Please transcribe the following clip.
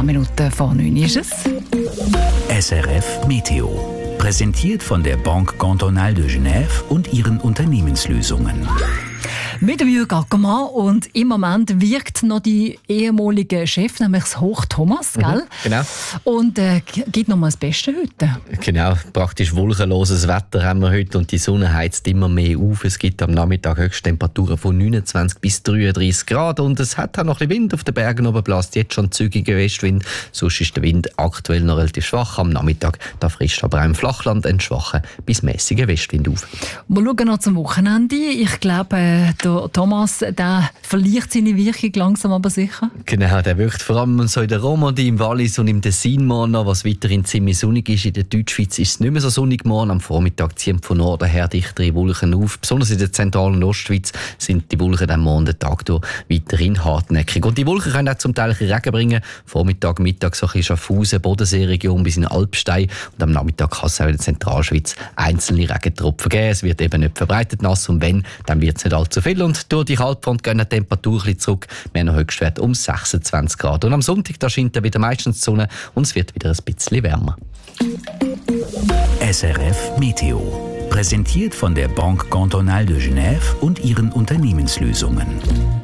10 Minuten vor 9 ist es. SRF Meteo. Präsentiert von der Banque Cantonale de Genève und ihren Unternehmenslösungen. Mit dem Jürg Ackermann, und im Moment wirkt noch die ehemalige Chef, nämlich das Hoch Thomas, gell? Genau. Und gibt noch mal das Beste heute. Genau, praktisch wolkenloses Wetter haben wir heute und die Sonne heizt immer mehr auf. Es gibt am Nachmittag Höchsttemperaturen von 29 bis 33 Grad und es hat auch noch ein bisschen Wind auf den Bergen oben, bläst jetzt schon zügiger Westwind. Sonst ist der Wind aktuell noch relativ schwach. Am Nachmittag da frisst aber auch im Flachland ein schwacher bis mäßiger Westwind auf. Wir schauen noch zum Wochenende. Ich glaube, der Thomas, der verliert seine Wirkung langsam aber sicher. Genau, der wirkt vor allem so in der Romandie, im Wallis und im Tessin morgen, was weiterhin ziemlich sonnig ist. In der Deutschschweiz ist es nicht mehr so sonnig morgen. Am Vormittag ziehen von Norden her dichtere Wolken auf. Besonders in der zentralen Ostschweiz sind die Wolken am morgen den Tag durch weiterhin hartnäckig. Und die Wolken können auch zum Teil ein bisschen Regen bringen. Vormittag, Mittag so ein bisschen Schaffhausen, Bodenseeregion bis in Alpstein. Und am Nachmittag kann es auch in der Zentralschweiz einzelne Regentropfen geben. Es wird eben nicht verbreitet nass und wenn, dann wird es nicht allzu viel. Und durch die Kaltfront gehen die Temperatur ein bisschen zurück. Wir haben einen Höchstwert um 26 Grad. Und am Sonntag da scheint dann wieder meistens die Sonne und es wird wieder ein bisschen wärmer. SRF Meteo. Präsentiert von der Banque Cantonale de Genève und ihren Unternehmenslösungen.